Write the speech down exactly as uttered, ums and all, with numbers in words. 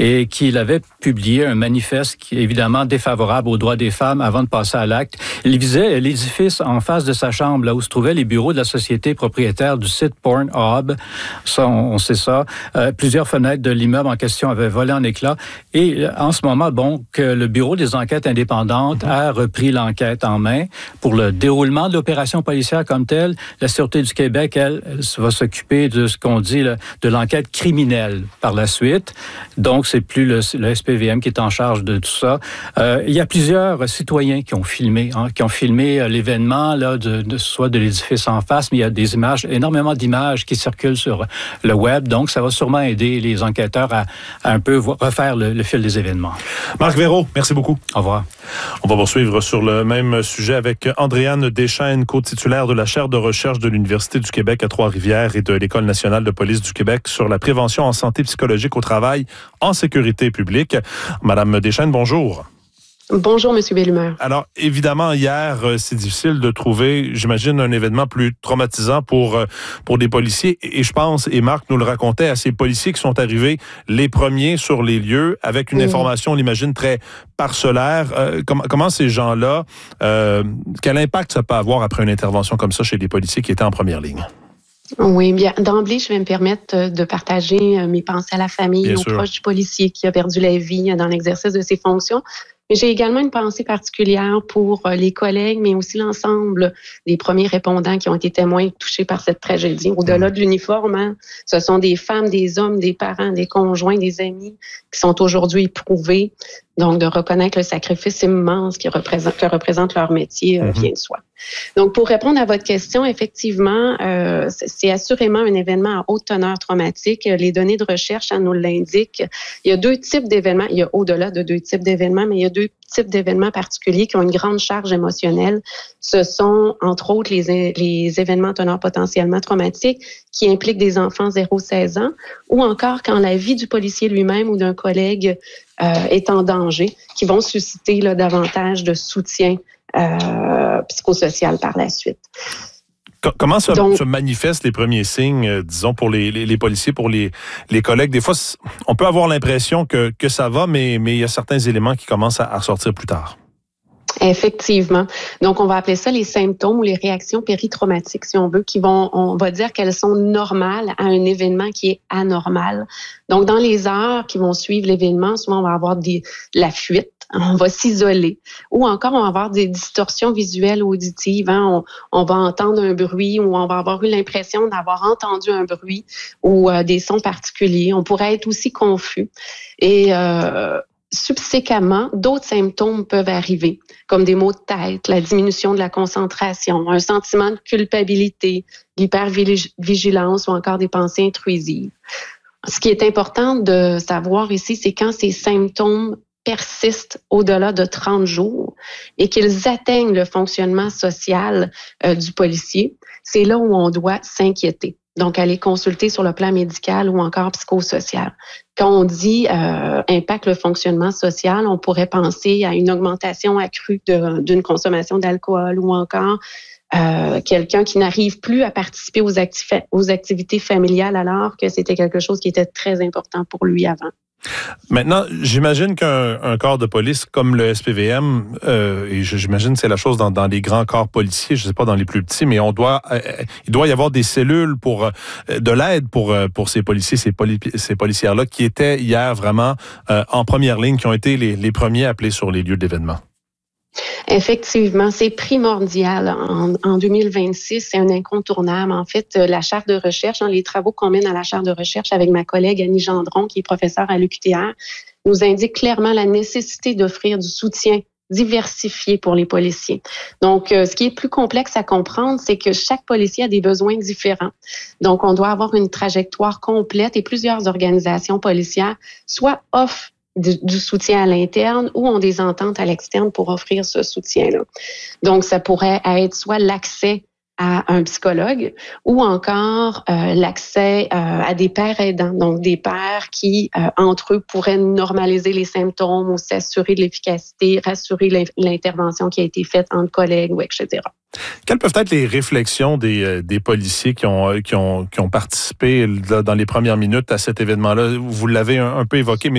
et qu'il avait publié un manifeste qui est évidemment défavorable aux droits des femmes avant de passer à l'acte. Il visait l'édifice en face de sa chambre, là où se trouvaient les bureaux de la société propriétaire du site Pornhub. Ça, on, on sait ça. Euh, plusieurs fenêtres de l'immeuble en question avaient volé en éclats. Et en ce moment, bon, que le Bureau des enquêtes indépendantes a repris l'enquête en main pour le déroulement de l'opération policière comme telle. La Sûreté du Québec, elle, elle va s'occuper de ce qu'on dit là, de l'enquête criminelle par la suite. Donc, c'est plus le, le S P V M qui est en charge de tout ça. Euh, il y a plusieurs citoyens qui ont filmé, hein, qui ont filmé l'événement, là, de, de, soit de l'édifice en face, mais il y a des images, énormément d'images qui circulent sur le web. Donc, ça va sûrement aider les enquêteurs à, à un peu refaire le, le fil des événements. Marc Veyreau, merci beaucoup. Au revoir. On va poursuivre sur le même sujet avec Andréane Deschênes, co-titulaire de la chaire de recherche de l'Université du Québec à Trois-Rivières et de l'École nationale de police du Québec sur la prévention en santé psychologique au travail en sécurité publique. Madame Deschênes, bonjour. Bonjour, M. Bellumeur. Alors, évidemment, hier, c'est difficile de trouver, j'imagine, un événement plus traumatisant pour, pour des policiers. Et je pense, et Marc nous le racontait, à ces policiers qui sont arrivés les premiers sur les lieux avec une mmh. information, on l'imagine, très parcellaire. Euh, comment, comment ces gens-là, euh, quel impact ça peut avoir après une intervention comme ça chez des policiers qui étaient en première ligne? Oui, bien, d'emblée, je vais me permettre de partager mes pensées à la famille, bien aux sûr. proches du policier qui a perdu la vie dans l'exercice de ses fonctions. Mais j'ai également une pensée particulière pour les collègues, mais aussi l'ensemble des premiers répondants qui ont été témoins touchés par cette tragédie. Au-delà de l'uniforme, hein, ce sont des femmes, des hommes, des parents, des conjoints, des amis qui sont aujourd'hui éprouvés. Donc, de reconnaître le sacrifice immense que représente, que représente leur métier euh, vient de soi. Donc, pour répondre à votre question, effectivement, euh, c'est assurément un événement à haute teneur traumatique. Les données de recherche, ça nous l'indiquent. Il y a deux types d'événements. Il y a au-delà de deux types d'événements, mais il y a deux types d'événements particuliers qui ont une grande charge émotionnelle. Ce sont, entre autres, les, les événements à teneur potentiellement traumatique qui impliquent des enfants zéro à seize ans ou encore quand la vie du policier lui-même ou d'un collègue euh, est en danger, qui vont susciter là, davantage de soutien euh, psychosocial par la suite. Comment se, Donc, se manifestent les premiers signes, euh, disons, pour les, les, les policiers, pour les, les collègues? Des fois, on peut avoir l'impression que, que ça va, mais, mais il y a certains éléments qui commencent à, à ressortir plus tard. Effectivement. Donc, on va appeler ça les symptômes ou les réactions péritraumatiques, si on veut, qui vont, on va dire qu'elles sont normales à un événement qui est anormal. Donc, dans les heures qui vont suivre l'événement, souvent, on va avoir des, la fuite. On va s'isoler. Ou encore, on va avoir des distorsions visuelles ou auditives. Hein? On, on va entendre un bruit ou on va avoir eu l'impression d'avoir entendu un bruit ou euh, des sons particuliers. On pourrait être aussi confus. Et euh, subséquemment, d'autres symptômes peuvent arriver, comme des maux de tête, la diminution de la concentration, un sentiment de culpabilité, l'hypervigilance ou encore des pensées intrusives. Ce qui est important de savoir ici, c'est quand ces symptômes persistent au-delà de trente jours et qu'ils atteignent le fonctionnement social euh, du policier, c'est là où on doit s'inquiéter. Donc, aller consulter sur le plan médical ou encore psychosocial. Quand on dit euh, impact le fonctionnement social, on pourrait penser à une augmentation accrue de, d'une consommation d'alcool ou encore euh, quelqu'un qui n'arrive plus à participer aux, actif- aux activités familiales alors que c'était quelque chose qui était très important pour lui avant. Maintenant, j'imagine qu'un un corps de police comme le S P V M, euh, et j'imagine que c'est la chose dans, dans les grands corps policiers, je ne sais pas dans les plus petits, mais on doit, euh, il doit y avoir des cellules pour euh, de l'aide pour euh, pour ces policiers, ces, poli- ces policières-là qui étaient hier vraiment euh, en première ligne, qui ont été les, les premiers appelés sur les lieux d'événement. Effectivement, c'est primordial. En, en deux mille vingt-six, c'est un incontournable. En fait, la charte de recherche, dans les travaux qu'on mène à la charte de recherche avec ma collègue Annie Gendron, qui est professeure à l'U Q T R, nous indique clairement la nécessité d'offrir du soutien diversifié pour les policiers. Donc, euh, ce qui est plus complexe à comprendre, c'est que chaque policier a des besoins différents. Donc, on doit avoir une trajectoire complète et plusieurs organisations policières soit offrent Du, du soutien à l'interne ou ont des ententes à l'externe pour offrir ce soutien-là. Donc, ça pourrait être soit l'accès à un psychologue ou encore euh, l'accès euh, à des pairs aidants, donc des pairs qui, euh, entre eux, pourraient normaliser les symptômes ou s'assurer de l'efficacité, rassurer l'intervention qui a été faite entre collègues, ou et cetera. Quelles peuvent être les réflexions des, euh, des policiers qui ont, qui ont, qui ont participé là, dans les premières minutes à cet événement-là? Vous l'avez un, un peu évoqué, mais